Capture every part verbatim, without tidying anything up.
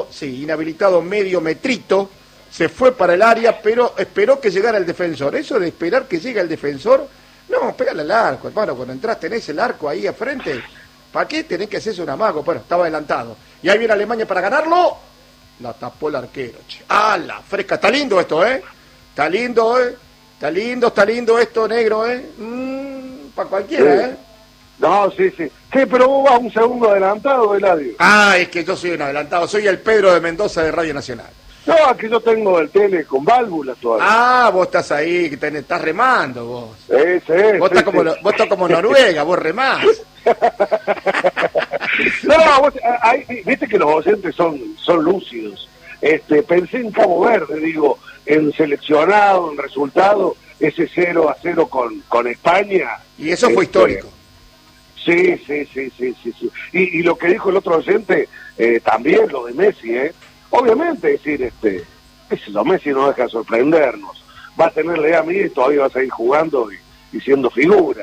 sí, inhabilitado medio metrito, se fue para el área, pero esperó que llegara el defensor. Eso de esperar que llegue el defensor, no, pégale al arco, hermano, cuando entras tenés el arco ahí al frente, ¿para qué tenés que hacerse un amago? Bueno, estaba adelantado. Y ahí viene Alemania para ganarlo, la tapó el arquero, che. ¡Ah, la fresca! Está lindo esto, ¿eh? Está lindo, ¿eh? Está lindo, está lindo esto, negro, ¿eh? Mm, para cualquiera, sí. ¿eh? No, sí, sí. Sí, pero vos vas un segundo adelantado, Eladio. Ah, es que yo soy un adelantado, soy el Pedro de Mendoza de Radio Nacional. No, aquí yo tengo el tele con válvulas todavía. Ah, vos estás ahí, que tenés, estás remando vos. Sí, sí. Vos, sí, estás, sí. como, vos estás como Noruega, vos remás. No, vos, hay, viste que los oyentes son, son lúcidos. Este, pensé en Cabo Verde, digo, en seleccionado, en resultado, ese cero a cero con, con España. Y eso fue este, histórico. Sí, sí, sí, sí, sí. sí. Y, y lo que dijo el otro oyente, eh, también lo de Messi, ¿eh? Obviamente, es decir, este, eso, Messi no deja de sorprendernos. Va a tener la edad mía y todavía va a seguir jugando y, y siendo figura.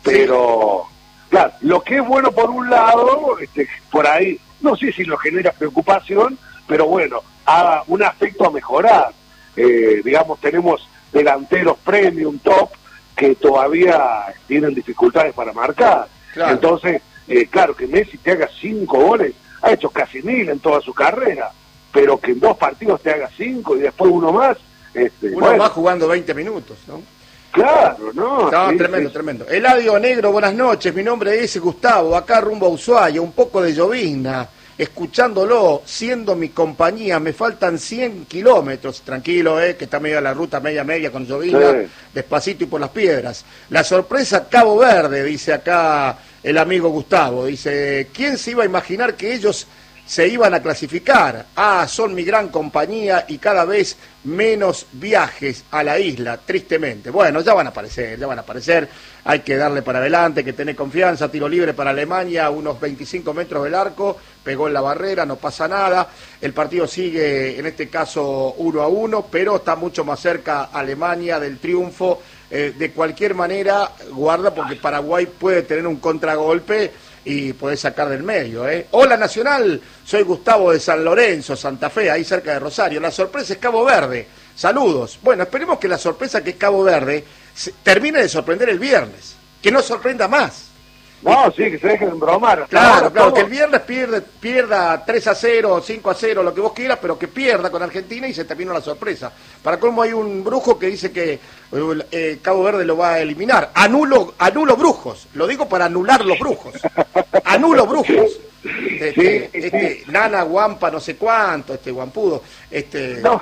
Pero, claro, lo que es bueno por un lado, este, por ahí, no sé si lo genera preocupación, pero bueno, a un aspecto a mejorar. Eh, digamos, tenemos delanteros premium, top, que todavía tienen dificultades para marcar. Claro. Entonces, eh, claro, que Messi te haga cinco goles, ha hecho casi mil en toda su carrera, pero que en dos partidos te haga cinco y después uno más. Este, uno bueno. más jugando veinte minutos, ¿no? Claro, no. No, sí, tremendo, sí. tremendo. Eladio Negro, buenas noches, mi nombre es Gustavo, acá rumbo a Ushuaia, un poco de llovizna, escuchándolo, siendo mi compañía, me faltan cien kilómetros, tranquilo, eh, que está medio la ruta media media con llovizna, sí. Despacito y por las piedras. La sorpresa Cabo Verde, dice acá el amigo Gustavo, dice, ¿quién se iba a imaginar que ellos se iban a clasificar? Ah, son mi gran compañía y cada vez menos viajes a la isla, tristemente. Bueno, ya van a aparecer, ya van a aparecer. Hay que darle para adelante, que tener confianza. Tiro libre para Alemania, unos veinticinco metros del arco, pegó en la barrera, no pasa nada. El partido sigue, en este caso, uno a uno, pero está mucho más cerca Alemania del triunfo. Eh, de cualquier manera, guarda, porque Paraguay puede tener un contragolpe y podés sacar del medio, ¿eh? Hola Nacional, soy Gustavo de San Lorenzo, Santa Fe, ahí cerca de Rosario. La sorpresa es Cabo Verde. Saludos. Bueno, esperemos que la sorpresa que es Cabo Verde se, termine de sorprender el viernes. Que no sorprenda más. No, sí, que se dejen embromar. Claro, claro, que el viernes pierde, pierda tres a cero, cinco a cero, lo que vos quieras, pero que pierda con Argentina y se terminó la sorpresa. Para colmo hay un brujo que dice que eh, Cabo Verde lo va a eliminar. Anulo, anulo brujos, lo digo para anular los brujos. Anulo brujos. Este, sí, este sí. Nana, Guampa, no sé cuánto, este Guampudo. Este... No.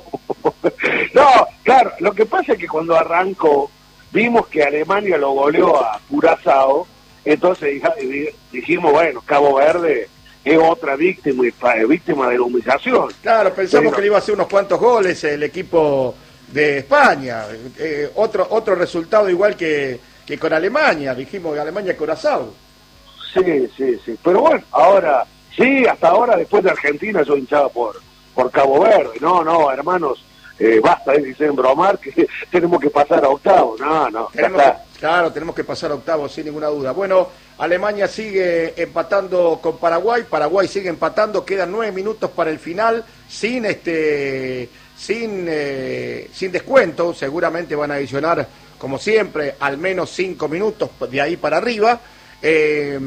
No, claro, lo que pasa es que cuando arrancó, vimos que Alemania lo goleó a Curazao. Entonces dijimos, bueno, Cabo Verde es otra víctima, víctima de la humillación. Claro, pensamos Pero, que le iba a hacer unos cuantos goles el equipo de España. Eh, otro otro resultado igual que, que con Alemania, dijimos Alemania-Curazao. Sí, sí, sí. Pero bueno, ahora, sí, hasta ahora, después de Argentina, yo hinchaba por, por Cabo Verde. No, no, hermanos, eh, basta de decir embromar, que tenemos que pasar a octavos. No, no, ya tenemos está. Que, claro, tenemos que pasar a octavos, sin ninguna duda. Bueno, Alemania sigue empatando con Paraguay, Paraguay sigue empatando, quedan nueve minutos para el final, sin este, sin, eh, sin descuento, seguramente van a adicionar, como siempre, al menos cinco minutos de ahí para arriba. Eh,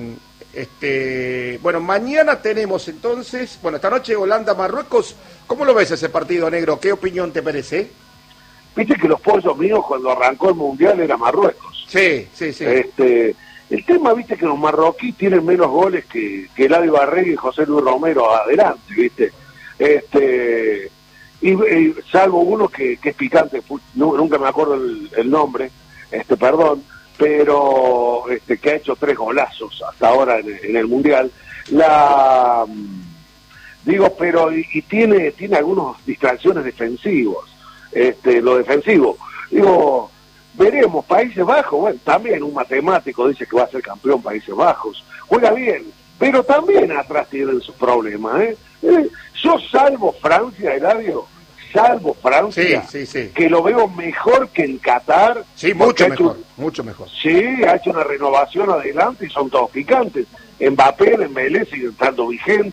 este, bueno, mañana tenemos entonces, bueno, esta noche Holanda-Marruecos. ¿Cómo lo ves ese partido, Negro? ¿Qué opinión te merece? Viste que los pollos míos cuando arrancó el Mundial era Marruecos. Sí, sí, sí. Este, el tema, viste, que los marroquíes tienen menos goles que, que Eladio Barregui y José Luis Romero adelante, viste. Este, y, y salvo uno que, que es picante, no, nunca me acuerdo el, el nombre, este, perdón, pero este, que ha hecho tres golazos hasta ahora en, en el Mundial. La digo, pero y, y tiene, tiene algunas distracciones defensivos. Este, lo defensivo, digo, veremos. Países Bajos, bueno, también un matemático dice que va a ser campeón Países Bajos, juega bien, pero también atrás tienen sus problemas, ¿eh? Eh, yo salvo Francia, Eladio, salvo Francia, sí, sí, sí. que lo veo mejor que en Qatar. Sí, mucho mejor, hecho, mucho mejor. Sí, ha hecho una renovación adelante y son todos picantes. Mbappé, Dembélé siguen estando vigentes,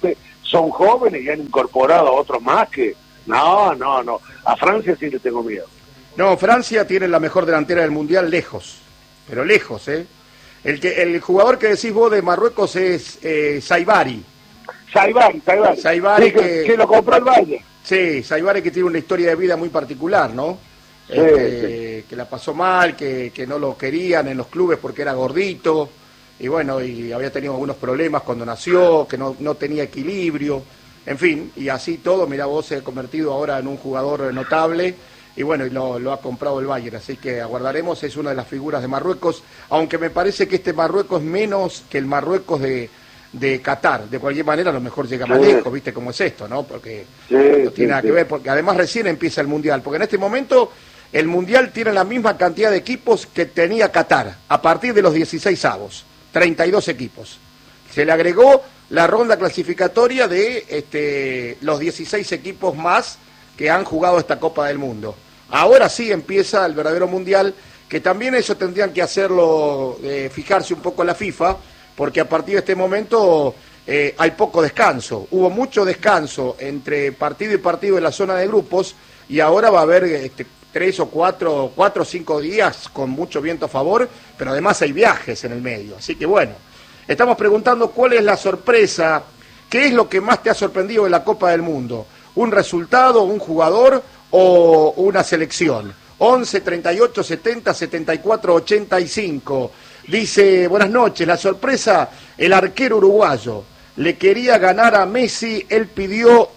son jóvenes y han incorporado a otros más que, no, no, no, a Francia sí le tengo miedo. No, Francia tiene la mejor delantera del Mundial lejos, pero lejos, ¿eh? El, que, el jugador que decís vos de Marruecos es eh, Saibari. Saibari, Saibari. Saibari sí, que, que, que lo compró el Valle. Sí, Saibari que tiene una historia de vida muy particular, ¿no? Sí, este, sí. Que la pasó mal, que, que no lo querían en los clubes porque era gordito, y bueno, y había tenido algunos problemas cuando nació, que no, no tenía equilibrio, en fin, y así todo, mirá vos, se ha convertido ahora en un jugador notable, y bueno, y lo, lo ha comprado el Bayern, así que aguardaremos, es una de las figuras de Marruecos, aunque me parece que este Marruecos es menos que el Marruecos de, de Qatar, de cualquier manera a lo mejor llega más sí. lejos, viste cómo es esto, ¿no? Porque sí, no tiene sí, nada sí. que ver, porque además recién empieza el Mundial, porque en este momento el Mundial tiene la misma cantidad de equipos que tenía Qatar, a partir de los dieciséis avos, treinta y dos equipos. Se le agregó la ronda clasificatoria de este, los dieciséis equipos más que han jugado esta Copa del Mundo. Ahora sí empieza el verdadero Mundial, que también eso tendrían que hacerlo, eh, fijarse un poco la FIFA, porque a partir de este momento eh, hay poco descanso. Hubo mucho descanso entre partido y partido en la zona de grupos, y ahora va a haber este, tres o cuatro, cuatro o cinco días con mucho viento a favor, pero además hay viajes en el medio. Así que bueno, estamos preguntando cuál es la sorpresa, qué es lo que más te ha sorprendido de la Copa del Mundo. ¿Un resultado, un jugador o una selección? once, treinta y ocho, setenta, setenta y cuatro, ochenta y cinco. Dice, buenas noches, la sorpresa, el arquero uruguayo. Le quería ganar a Messi, él pidió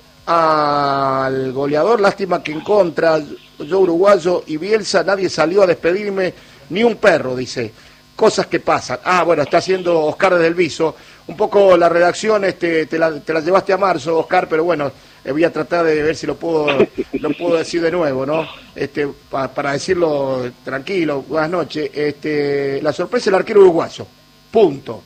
al goleador, lástima que en contra, yo uruguayo y Bielsa, nadie salió a despedirme, ni un perro, dice. Cosas que pasan. Ah, bueno, está haciendo Oscar desde el Viso. Un poco la redacción este, te, la, te la llevaste a marzo, Oscar, pero bueno, eh, voy a tratar de ver si lo puedo lo puedo decir de nuevo, ¿no? Este, pa, para decirlo tranquilo, buenas noches. Este, la sorpresa del arquero uruguayo. Punto.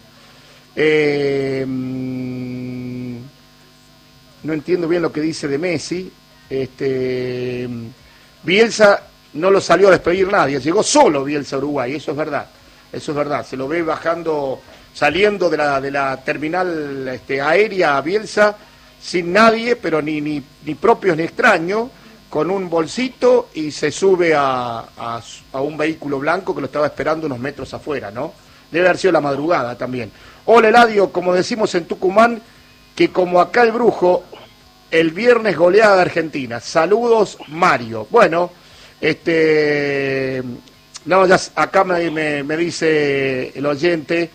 Eh, mmm, no entiendo bien lo que dice de Messi. Este, Bielsa no lo salió a despedir nadie, llegó solo Bielsa a Uruguay, eso es verdad. Eso es verdad, se lo ve bajando, saliendo de la de la terminal este, aérea a Bielsa, sin nadie, pero ni, ni, ni propios ni extraños, con un bolsito y se sube a, a, a un vehículo blanco que lo estaba esperando unos metros afuera, ¿no? Debe haber sido la madrugada también. Hola Eladio, como decimos en Tucumán, que como acá el brujo, el viernes goleada de Argentina. Saludos, Mario. Bueno, este... No, ya acá me, me, me dice el oyente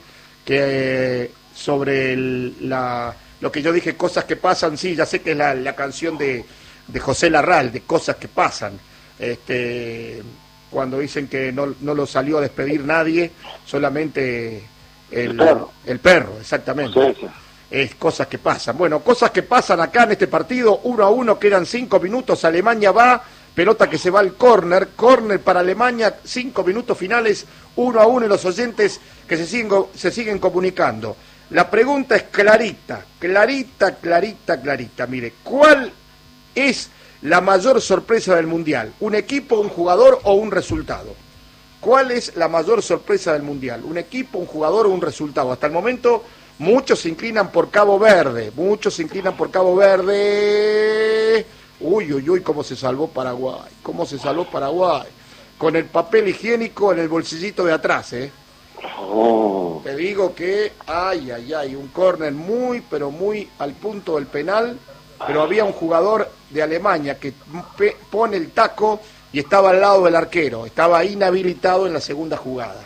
que eh, sobre el, la, lo que yo dije, cosas que pasan, sí, ya sé que es la, la canción de, de José Larral, de cosas que pasan, este, cuando dicen que no, no lo salió a despedir nadie, solamente el, el perro, el perro exactamente. Sí, sí. Es cosas que pasan. Bueno, cosas que pasan acá en este partido, uno a uno, quedan cinco minutos, Alemania va... Pelota que se va al córner, córner para Alemania, cinco minutos finales, uno a uno, y los oyentes que se siguen, se siguen comunicando. La pregunta es clarita, clarita, clarita, clarita. Mire, ¿cuál es la mayor sorpresa del Mundial? ¿Un equipo, un jugador o un resultado? ¿Cuál es la mayor sorpresa del Mundial? ¿Un equipo, un jugador o un resultado? Hasta el momento muchos se inclinan por Cabo Verde, muchos se inclinan por Cabo Verde... Uy, uy, uy, cómo se salvó Paraguay, cómo se salvó Paraguay. Con el papel higiénico en el bolsillito de atrás, ¿eh? Oh. Te digo que, ay, ay, ay, un córner muy, pero muy al punto del penal, pero había un jugador de Alemania que pone el taco y estaba al lado del arquero, estaba inhabilitado en la segunda jugada.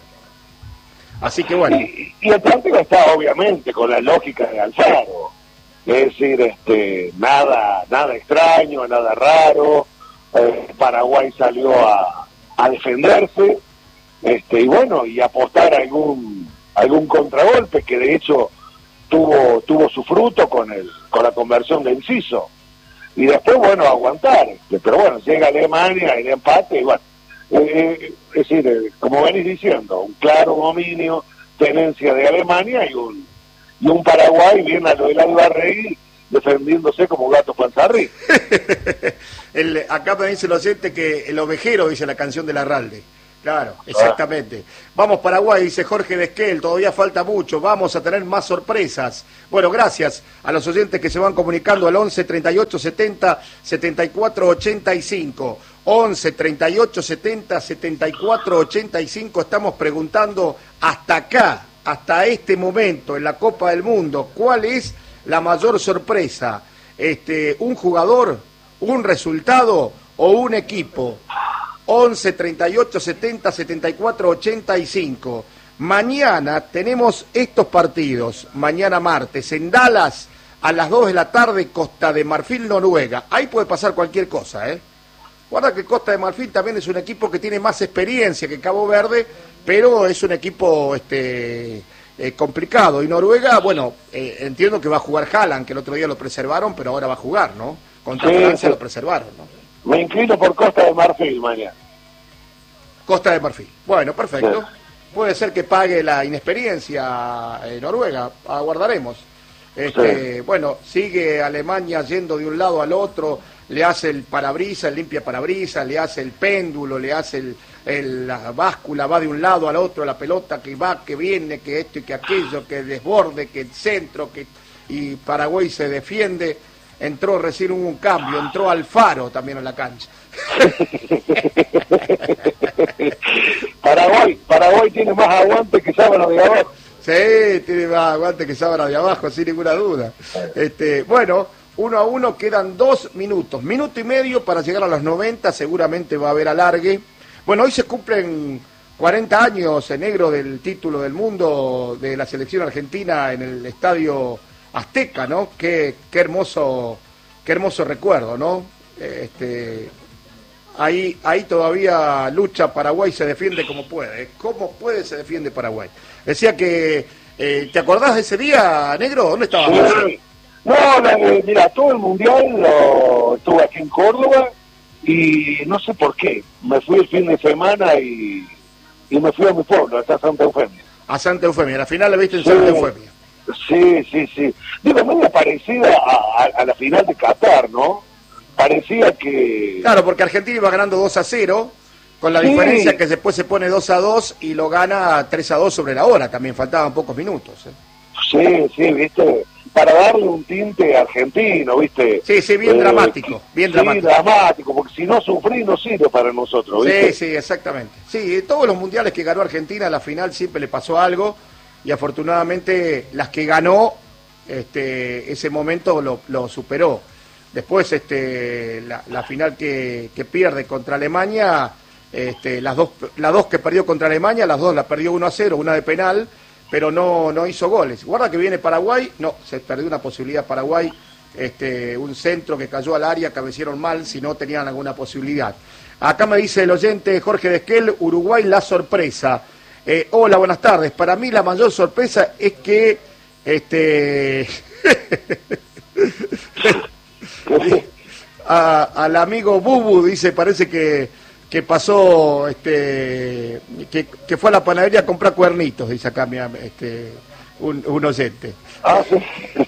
Así que bueno. Y, y el partido está obviamente con la lógica de Alfaro. Es decir, este, nada, nada extraño, nada raro. Eh, Paraguay salió a, a defenderse, este, y bueno, y apostar a algún, algún contragolpe que de hecho tuvo, tuvo su fruto con el, con la conversión de Enciso. Y después, bueno, aguantar. Pero bueno, llega Alemania, el empate, y bueno, eh, es decir, eh, como venís diciendo, un claro dominio, tenencia de Alemania y un y un Paraguay bien a lo de Ibarregui defendiéndose como gato panzarri. el, acá me dice el oyente que el ovejero, dice la canción de Larralde, Claro, exactamente. Vamos Paraguay, dice Jorge Desquel, todavía falta mucho, vamos a tener más sorpresas. Bueno, gracias a los oyentes que se van comunicando al once, treinta y ocho, setenta, setenta y cuatro, ochenta y cinco. once, treinta y ocho, setenta, setenta y cuatro, ochenta y cinco. Estamos preguntando hasta acá, hasta este momento en la Copa del Mundo, ¿cuál es la mayor sorpresa? Este, ¿un jugador, un resultado o un equipo? once, treinta y ocho, setenta, setenta y cuatro, ochenta y cinco. Mañana tenemos estos partidos, mañana martes, en Dallas, a las dos de la tarde, Costa de Marfil, Noruega. Ahí puede pasar cualquier cosa, ¿eh? Guarda que Costa de Marfil también es un equipo que tiene más experiencia que Cabo Verde, pero es un equipo este, eh, complicado. Y Noruega, bueno, eh, entiendo que va a jugar Haaland, que el otro día lo preservaron, pero ahora va a jugar, ¿no? Contra sí, Francia sí. Lo preservaron, ¿no? Me inclino por Costa de Marfil mañana. Costa de Marfil. Bueno, perfecto. Sí. Puede ser que pague la inexperiencia en Noruega. Aguardaremos. Este, sí. Bueno, sigue Alemania yendo de un lado al otro, le hace el parabrisas, el limpia parabrisas, le hace el péndulo, le hace el, el, la báscula, va de un lado al otro, la pelota que va, que viene, que esto y que aquello, que desborde, que el centro, que y Paraguay se defiende. Entró recién hubo un cambio, entró Alfaro también en la cancha. Paraguay, Paraguay tiene más aguante que sábana de abajo. Sí, tiene más aguante que sábana de abajo, sin ninguna duda. Este, bueno, uno a uno, quedan dos minutos, minuto y medio para llegar a los noventa, seguramente va a haber alargue. Bueno, hoy se cumplen cuarenta años en negro del título del mundo de la selección argentina en el estadio Azteca, ¿no? Qué, qué hermoso, qué hermoso recuerdo, ¿no? Este, ahí, ahí todavía lucha Paraguay, se defiende como puede. ¿Cómo puede se defiende Paraguay? Decía que, eh, ¿te acordás de ese día, negro? ¿Dónde estabas? Sí. No, la, mira, todo el mundial lo estuve aquí en Córdoba y no sé por qué. Me fui el fin de semana y, y me fui a mi pueblo, hasta Santa Eufemia. A Santa Eufemia, la final la viste en sí. Santa Eufemia. Sí, sí, sí. Digo, medio parecida a, a, a la final de Qatar, ¿no? Parecía que... Claro, porque Argentina iba ganando dos a cero, con la sí. diferencia que después se pone dos a dos y lo gana tres a dos sobre la hora, también faltaban pocos minutos. ¿eh? Sí, sí, viste, para darle un tinte argentino, viste. Sí, sí, bien eh, dramático, bien sí, dramático. dramático, porque si no sufrí no sirve para nosotros, ¿viste? Sí, sí, exactamente. Sí, todos los mundiales que ganó Argentina, a la final siempre le pasó algo, y afortunadamente las que ganó, este, ese momento lo, lo superó. Después este, la, la final que, que pierde contra Alemania, este, las dos las dos que perdió contra Alemania, las dos las perdió uno a cero, una de penal, pero no, no hizo goles. Guarda que viene Paraguay, no, se perdió una posibilidad Paraguay, este, un centro que cayó al área, cabecieron mal, si no tenían alguna posibilidad. Acá me dice el oyente Jorge Desquel, Uruguay la sorpresa. Eh, hola, buenas tardes. Para mí la mayor sorpresa es que este a, al amigo Bubu dice, parece que, que pasó, este que, que fue a la panadería a comprar cuernitos, dice acá mi, este, un, un oyente. Ah, sí.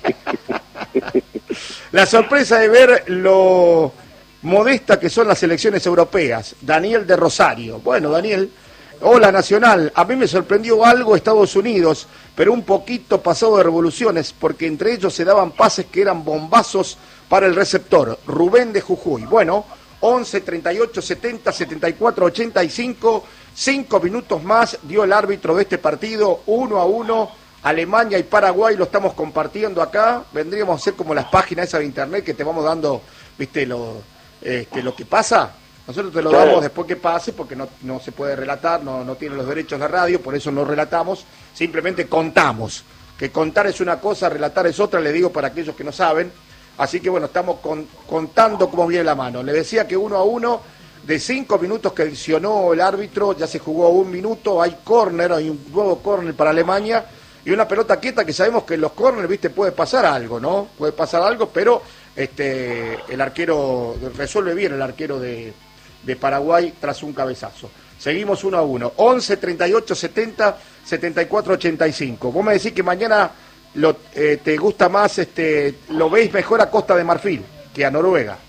La sorpresa de ver lo modesta que son las selecciones europeas. Daniel de Rosario. Bueno, Daniel... Hola Nacional, a mí me sorprendió algo Estados Unidos, pero un poquito pasado de revoluciones, porque entre ellos se daban pases que eran bombazos para el receptor. Rubén de Jujuy. Bueno, once, treinta y ocho, setenta, setenta y cuatro, ochenta y cinco, cinco minutos más dio el árbitro de este partido, uno a uno, Alemania y Paraguay, lo estamos compartiendo acá, vendríamos a ser como las páginas esas de internet que te vamos dando, viste, lo, este, lo que pasa. Nosotros te lo damos después que pase, porque no, no se puede relatar, no, no tiene los derechos de radio, por eso no relatamos, simplemente contamos. Que contar es una cosa, relatar es otra, le digo para aquellos que no saben. Así que bueno, estamos con, contando cómo viene la mano. Le decía que uno a uno, de cinco minutos que adicionó el árbitro, ya se jugó un minuto, hay córner, hay un nuevo córner para Alemania, y una pelota quieta que sabemos que en los córneres, viste, puede pasar algo, ¿no? Puede pasar algo, pero este el arquero, resuelve bien el arquero de... de Paraguay tras un cabezazo. Seguimos uno a uno. once, treinta y ocho, setenta, setenta y cuatro, ochenta y cinco. Vos me decís que mañana lo, eh, te gusta más, este, lo veis mejor a Costa de Marfil que a Noruega.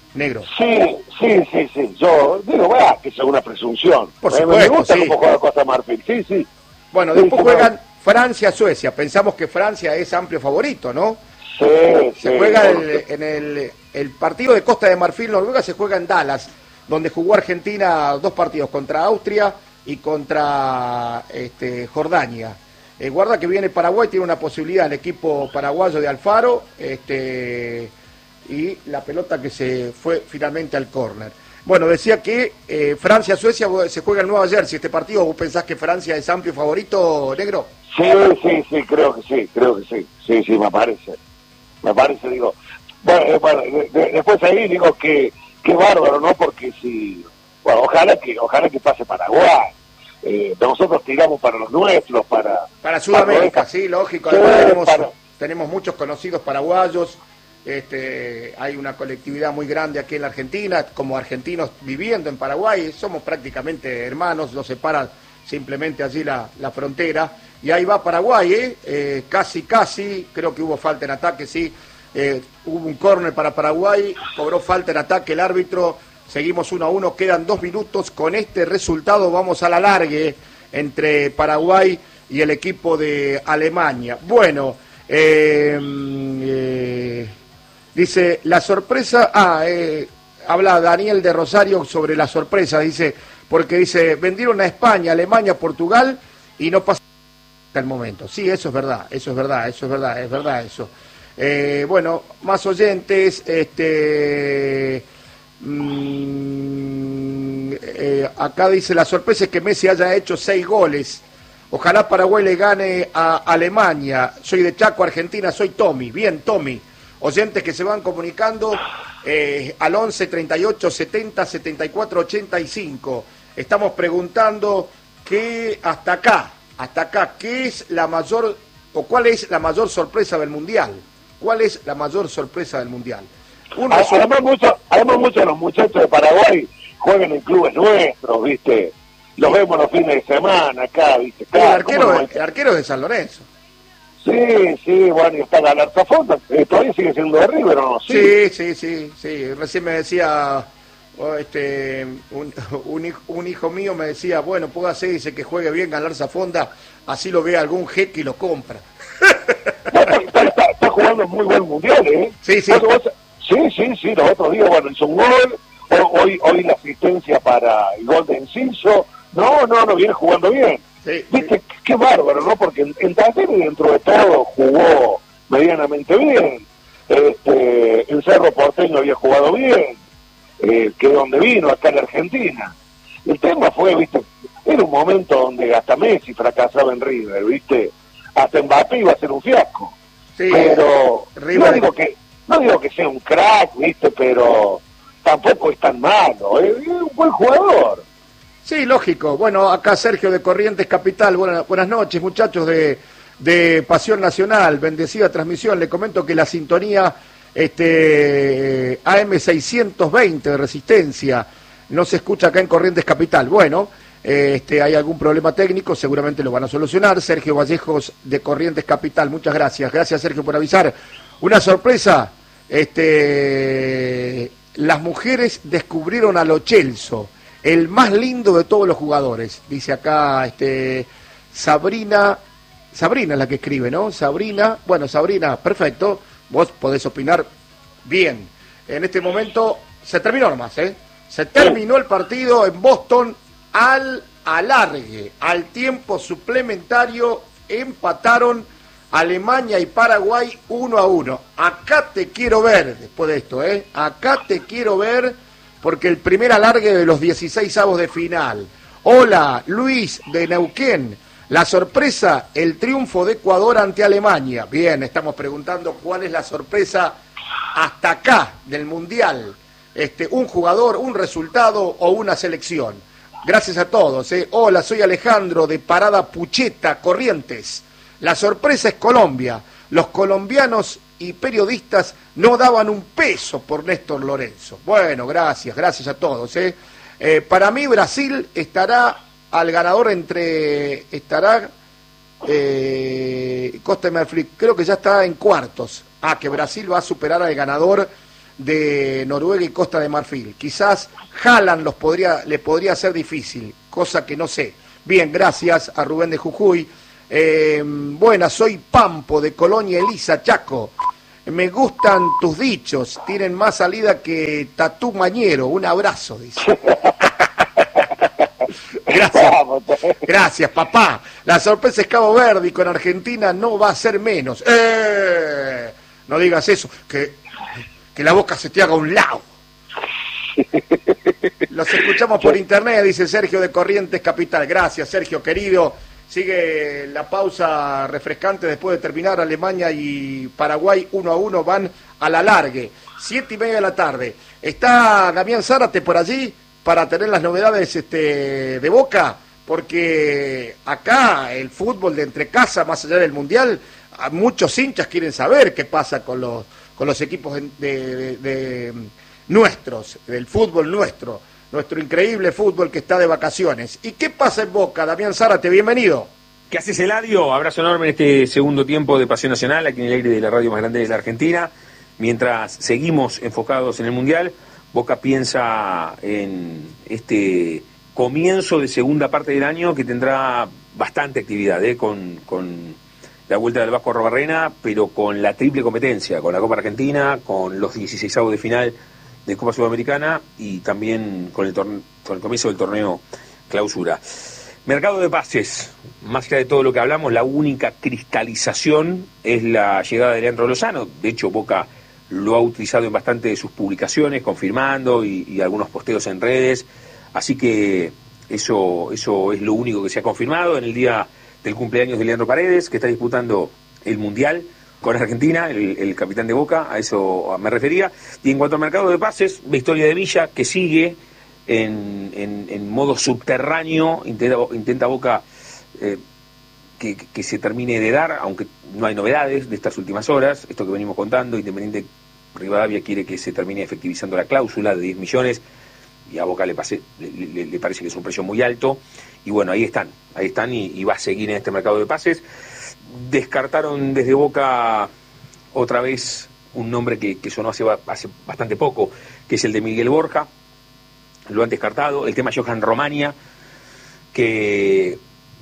negro. Sí, sí, sí, sí. Yo digo, va, que es una presunción. Por Eh, supuesto, me gusta sí. cómo juega Costa de Marfil, sí, sí. Bueno, Sí, después sí, juegan no. Francia-Suecia. Pensamos que Francia es amplio favorito, ¿no? Sí, Se sí, juega bueno, el- en el, el partido de Costa de Marfil-Noruega, se juega en Dallas, donde jugó Argentina dos partidos, contra Austria y contra este, Jordania. Eh, guarda que viene Paraguay, tiene una posibilidad el equipo paraguayo de Alfaro, este, y la pelota que se fue finalmente al córner. Bueno, decía que eh, Francia-Suecia se juega en Nueva Jersey. Este partido, ¿vos pensás que Francia es amplio favorito, negro? sí, sí, sí, creo que sí, creo que sí. Sí, sí, me parece. Me parece, digo. Bueno, eh, bueno de- de- después ahí digo que, que bárbaro, ¿no? Porque si. Bueno, ojalá que, ojalá que pase Paraguay. Eh, nosotros tiramos para los nuestros, para. Para Sudamérica, para- sí, lógico. Sí, Además tenemos, para- tenemos muchos conocidos paraguayos. Este, hay una colectividad muy grande aquí en la Argentina, como argentinos viviendo en Paraguay. Somos prácticamente hermanos, nos separa simplemente allí la, la frontera. Y ahí va Paraguay, ¿eh? Eh, casi, casi, creo que hubo falta en ataque, sí. Eh, hubo un córner para Paraguay, cobró falta en ataque el árbitro. Seguimos uno a uno, quedan dos minutos. Con este resultado vamos a la largue entre Paraguay y el equipo de Alemania. Bueno, eh, eh, dice, la sorpresa... Ah, eh, habla Daniel de Rosario sobre la sorpresa, dice, porque dice, vendieron a España, Alemania, Portugal y no pasa hasta el momento. Sí, eso es verdad, eso es verdad, eso es verdad, es verdad eso. Eh, bueno, más oyentes, este... Mm, eh, acá dice, la sorpresa es que Messi haya hecho seis goles. Ojalá Paraguay le gane a Alemania. Soy de Chaco, Argentina, soy Tommy. Bien, Tommy. Oyentes que se van comunicando eh, al once, treinta y ocho, setenta, setenta y cuatro, ochenta y cinco. Estamos preguntando que hasta acá, hasta acá, ¿qué es la mayor o cuál es la mayor sorpresa del Mundial? ¿Cuál es la mayor sorpresa del Mundial? Un resu- Además, muchos además muchos de los muchachos de Paraguay juegan en clubes nuestros, ¿viste? Los vemos los fines de semana acá, ¿viste? el, Claro, arquero, ¿cómo no? el arquero de San Lorenzo. Sí, sí, bueno, y está Galarza Fonda, eh, todavía sigue siendo de River, ¿o no? Sí, sí, sí, sí. Recién me decía oh, este un, un, hijo, un hijo mío me decía, bueno, póngase, dice que juegue bien Galarza Fonda, así lo ve algún jeque y lo compra. Está, está, está, está jugando muy buen mundial, ¿eh? Sí, sí. Sí, sí, sí, los otros días, bueno, hizo un gol, hoy, hoy la asistencia para el gol de Enciso, no, no, no, viene jugando bien. Sí, Viste, sí. qué bárbaro, ¿no? Porque en, en Talleres, dentro de todo, jugó medianamente bien. Este, en Cerro Porteño había jugado bien, eh, que es donde vino, acá en la Argentina. El tema fue, viste, era un momento donde hasta Messi fracasaba en River, viste, hasta Mbappé iba a ser un fiasco. Sí, Pero River- no digo que no digo que sea un crack, viste, pero tampoco es tan malo, es, es un buen jugador. Sí, lógico. Bueno, acá Sergio de Corrientes Capital. Buenas, buenas noches, muchachos de, de Pasión Nacional. Bendecida transmisión. Le comento que la sintonía este, A M seiscientos veinte de Resistencia no se escucha acá en Corrientes Capital. Bueno, eh, este, hay algún problema técnico, seguramente lo van a solucionar. Sergio Vallejos de Corrientes Capital. Muchas gracias. Gracias, Sergio, por avisar. Una sorpresa. Este, las mujeres descubrieron a Lo Celso, el más lindo de todos los jugadores, dice acá este Sabrina, Sabrina es la que escribe, ¿no? Sabrina, bueno, Sabrina, perfecto, vos podés opinar bien. En este momento se terminó nomás, ¿eh? Se terminó el partido en Boston al alargue, al tiempo suplementario, empataron Alemania y Paraguay uno a uno. Acá te quiero ver, después de esto, ¿eh? Acá te quiero ver, porque el primer alargue de los dieciseisavos de final. Hola, Luis de Neuquén. La sorpresa, el triunfo de Ecuador ante Alemania. Bien, estamos preguntando cuál es la sorpresa hasta acá del Mundial. Este, un jugador, un resultado o una selección. Gracias a todos, ¿eh? Hola, soy Alejandro de Parada Pucheta, Corrientes. La sorpresa es Colombia. Los colombianos y periodistas no daban un peso por Néstor Lorenzo. Bueno, gracias, gracias a todos. ¿eh? Eh, para mí Brasil estará al ganador entre... estará eh, Costa de Marfil, creo que ya está en cuartos. Ah, que Brasil va a superar al ganador de Noruega y Costa de Marfil. Quizás Haaland los podría, les podría ser difícil, cosa que no sé. Bien, gracias a Rubén de Jujuy. Eh, buenas, soy Pampo de Colonia Elisa, Chaco. Me gustan tus dichos, tienen más salida que Tatú Mañero. Un abrazo, dice. Gracias, gracias, papá. La sorpresa es Cabo Verde y con Argentina no va a ser menos. ¡Eh! No digas eso, que, que la boca se te haga a un lado. Los escuchamos por internet, dice Sergio de Corrientes Capital. Gracias, Sergio, querido. Sigue la pausa refrescante después de terminar. Alemania y Paraguay uno a uno van a la largue. Siete y media de la tarde. ¿Está Damián Zárate por allí para tener las novedades este, de Boca? Porque acá el fútbol de entre casa, más allá del Mundial, muchos hinchas quieren saber qué pasa con los, con los equipos de, de, de, de nuestros, del fútbol nuestro. Nuestro increíble fútbol que está de vacaciones. ¿Y qué pasa en Boca? Damián Zárate, bienvenido. ¿Qué haces, Eladio? Abrazo enorme en este segundo tiempo de Pasión Nacional, aquí en el aire de la radio más grande de la Argentina. Mientras seguimos enfocados en el Mundial, Boca piensa en este comienzo de segunda parte del año que tendrá bastante actividad, ¿eh? con, con la vuelta del Vasco Arrobarrena, pero con la triple competencia, con la Copa Argentina, con los dieciseisavos de final de Copa Sudamericana y también con el, torne- con el comienzo del torneo Clausura. Mercado de pases, más allá de todo lo que hablamos, la única cristalización es la llegada de Leandro Lozano. De hecho, Boca lo ha utilizado en bastante de sus publicaciones, confirmando y, y algunos posteos en redes. Así que eso, eso es lo único que se ha confirmado en el día del cumpleaños de Leandro Paredes, que está disputando el Mundial con Argentina, el, el capitán de Boca, a eso me refería. Y en cuanto al mercado de pases, la historia de Villa, que sigue en, en, en modo subterráneo, intenta, intenta Boca eh, que, que se termine de dar, aunque no hay novedades de estas últimas horas, esto que venimos contando. Independiente Rivadavia quiere que se termine efectivizando la cláusula de diez millones, y a Boca le, pase, le, le, le parece que es un precio muy alto, y bueno, ahí están, ahí están, y, y va a seguir en este mercado de pases. Descartaron desde Boca otra vez un nombre que, que sonó hace, hace bastante poco, que es el de Miguel Borja. Lo han descartado. El tema Johan Romania, que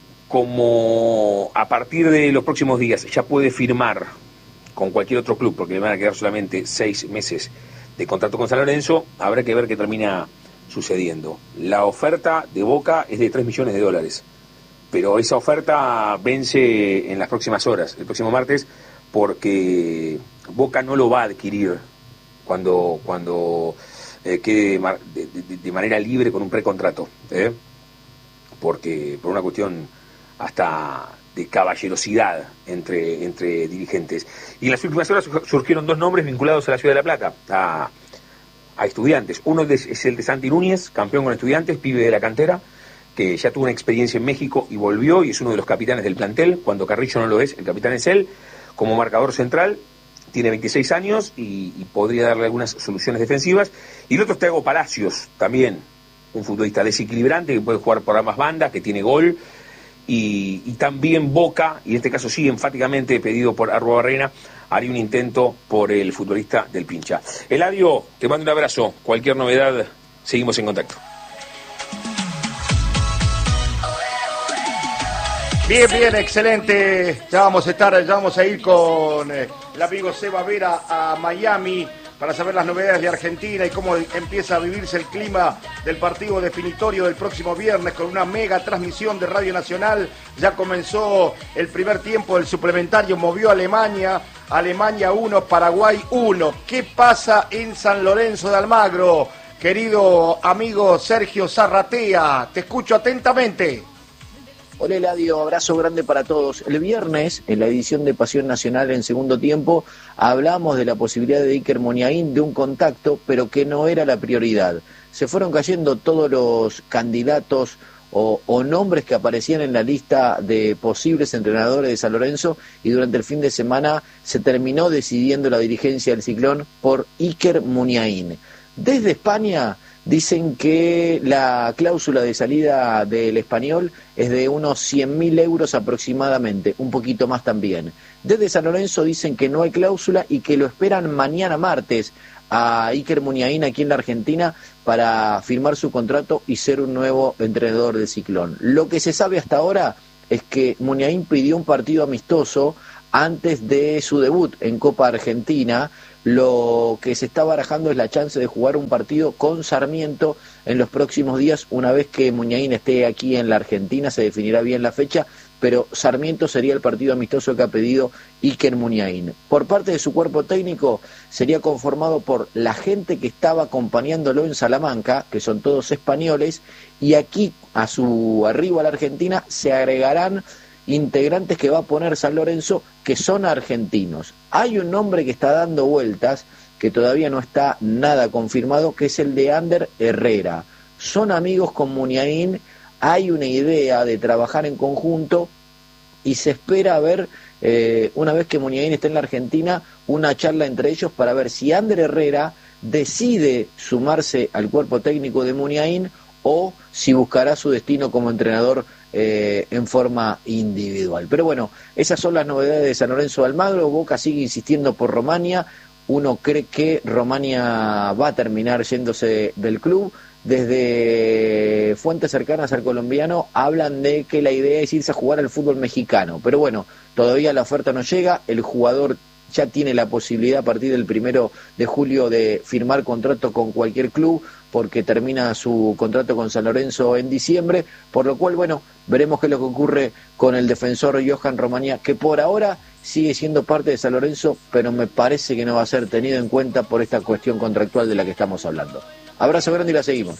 como a partir de los próximos días ya puede firmar con cualquier otro club, porque le van a quedar solamente seis meses de contrato con San Lorenzo, habrá que ver qué termina sucediendo. La oferta de Boca es de tres millones de dólares. Pero esa oferta vence en las próximas horas, el próximo martes, porque Boca no lo va a adquirir cuando cuando eh, quede de, de, de manera libre con un precontrato, ¿eh? Porque por una cuestión hasta de caballerosidad entre, entre dirigentes. Y en las últimas horas surgieron dos nombres vinculados a la Ciudad de La Plata, a, a Estudiantes. Uno es el de Santi Núñez, campeón con Estudiantes, pibe de la cantera, que ya tuvo una experiencia en México y volvió, y es uno de los capitanes del plantel. Cuando Carrillo no lo es, el capitán es él, como marcador central. Tiene veintiséis años y, y podría darle algunas soluciones defensivas. Y el otro es Thiago Palacios, también un futbolista desequilibrante que puede jugar por ambas bandas, que tiene gol. Y, y también Boca, y en este caso sí, enfáticamente pedido por Arrobarrena, haría un intento por el futbolista del Pincha. Eladio, te mando un abrazo. Cualquier novedad, seguimos en contacto. Bien, bien, excelente. Ya vamos a estar, ya vamos a ir con eh, el amigo Seba Vera a Miami para saber las novedades de Argentina y cómo empieza a vivirse el clima del partido definitorio del próximo viernes con una mega transmisión de Radio Nacional. Ya comenzó el primer tiempo del suplementario, movió a Alemania, Alemania uno, Paraguay uno. ¿Qué pasa en San Lorenzo de Almagro? Querido amigo Sergio Zarratea, te escucho atentamente. Hola Eladio, abrazo grande para todos. El viernes, en la edición de Pasión Nacional en segundo tiempo, hablamos de la posibilidad de Iker Muniain de un contacto, pero que no era la prioridad. Se fueron cayendo todos los candidatos o, o nombres que aparecían en la lista de posibles entrenadores de San Lorenzo, y durante el fin de semana se terminó decidiendo la dirigencia del Ciclón por Iker Muniain. Desde España dicen que la cláusula de salida del Español es de unos cien mil euros aproximadamente, un poquito más también. Desde San Lorenzo dicen que no hay cláusula y que lo esperan mañana martes a Iker Muniain aquí en la Argentina para firmar su contrato y ser un nuevo entrenador de Ciclón. Lo que se sabe hasta ahora es que Muniain pidió un partido amistoso antes de su debut en Copa Argentina. Lo que se está barajando es la chance de jugar un partido con Sarmiento en los próximos días. Una vez que Muniain esté aquí en la Argentina se definirá bien la fecha, pero Sarmiento sería el partido amistoso que ha pedido Iker Muniain. Por parte de su cuerpo técnico sería conformado por la gente que estaba acompañándolo en Salamanca, que son todos españoles, y aquí a su arribo a la Argentina se agregarán integrantes que va a poner San Lorenzo, que son argentinos. Hay un nombre que está dando vueltas, que todavía no está nada confirmado, que es el de Ander Herrera. Son amigos con Muniain, hay una idea de trabajar en conjunto y se espera ver, eh, una vez que Muniain esté en la Argentina, una charla entre ellos para ver si Ander Herrera decide sumarse al cuerpo técnico de Muniain o si buscará su destino como entrenador eh, en forma individual. Pero bueno, esas son las novedades de San Lorenzo de Almagro. Boca sigue insistiendo por Romania. Uno cree que Romania va a terminar yéndose del club. Desde fuentes cercanas al colombiano hablan de que la idea es irse a jugar al fútbol mexicano. Pero bueno, todavía la oferta no llega. El jugador ya tiene la posibilidad a partir del primero de julio de firmar contrato con cualquier club, porque termina su contrato con San Lorenzo en diciembre, por lo cual, bueno, veremos qué es lo que ocurre con el defensor Johan Romagnà, que por ahora sigue siendo parte de San Lorenzo, pero me parece que no va a ser tenido en cuenta por esta cuestión contractual de la que estamos hablando. Abrazo grande y la seguimos.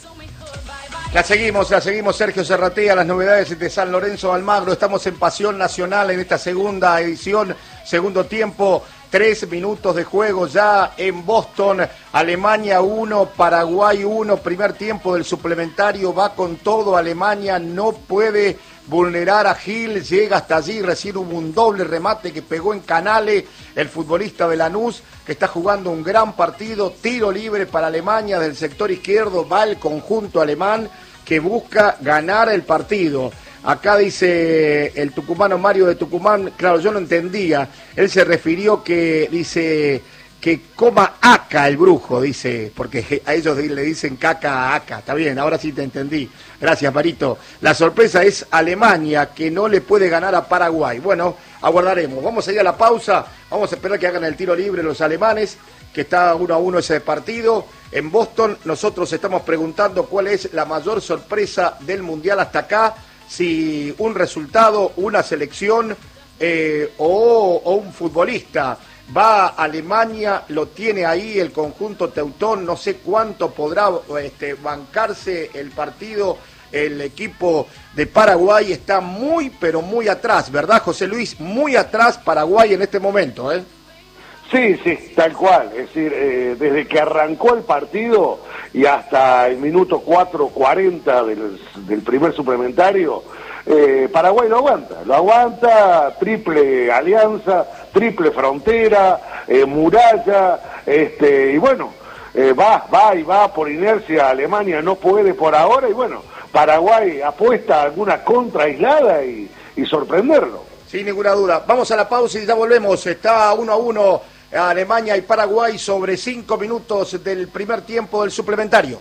La seguimos, la seguimos, Sergio Serratea, las novedades de San Lorenzo de Almagro. Estamos en Pasión Nacional en esta segunda edición, segundo tiempo. Tres minutos de juego ya en Boston. Alemania uno, Paraguay uno. Primer tiempo del suplementario. Va con todo. Alemania no puede vulnerar a Gil. Llega hasta allí. Recién hubo un doble remate que pegó en Canale, el futbolista de Lanús, que está jugando un gran partido. Tiro libre para Alemania del sector izquierdo. Va el conjunto alemán que busca ganar el partido. Acá dice el tucumano Mario de Tucumán, claro, yo no entendía, él se refirió que, dice, que coma aca el brujo, dice, porque a ellos le dicen caca a aca, está bien, ahora sí te entendí, gracias Marito. La sorpresa es Alemania, que no le puede ganar a Paraguay. Bueno, aguardaremos, vamos a ir a la pausa, vamos a esperar que hagan el tiro libre los alemanes, que está uno a uno ese partido. En Boston nosotros estamos preguntando cuál es la mayor sorpresa del Mundial hasta acá, si un resultado, una selección eh, o, o un futbolista. Va a Alemania, lo tiene ahí el conjunto teutón, no sé cuánto podrá este, bancarse el partido. El equipo de Paraguay está muy, pero muy atrás, ¿verdad, José Luis? Muy atrás Paraguay en este momento, ¿eh? Sí, sí, tal cual. Es decir, eh, desde que arrancó el partido y hasta el minuto cuatro cuarenta del, del primer suplementario, eh, Paraguay lo aguanta. Lo aguanta, triple alianza, triple frontera, eh, muralla, este, y bueno, eh, va, va y va por inercia. Alemania no puede por ahora y bueno, Paraguay apuesta a alguna contra aislada y, y sorprenderlo. Sin ninguna duda. Vamos a la pausa y ya volvemos. Está uno a uno Alemania y Paraguay sobre cinco minutos del primer tiempo del suplementario.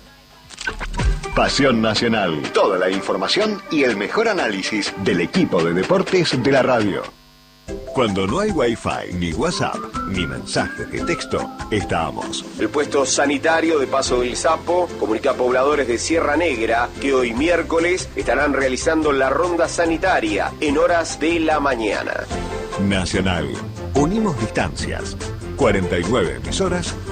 Pasión Nacional. Toda la información y el mejor análisis del equipo de deportes de la radio. Cuando no hay Wi-Fi, ni WhatsApp, ni mensajes de texto, estamos. El puesto sanitario de Paso del Sapo comunica a pobladores de Sierra Negra que hoy miércoles estarán realizando la ronda sanitaria en horas de la mañana. Nacional. Unimos distancias. cuarenta y nueve emisoras